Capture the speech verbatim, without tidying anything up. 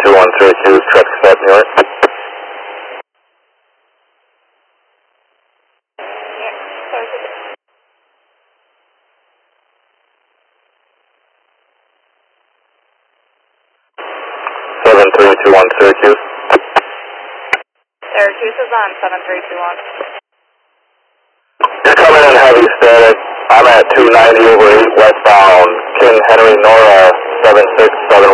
two one Syracuse, traffic stop New York. seven three two one Syracuse. Syracuse is on seven three two one. You're coming in heavy static. I'm at two ninety over eight westbound. King Henry Nora seven six seven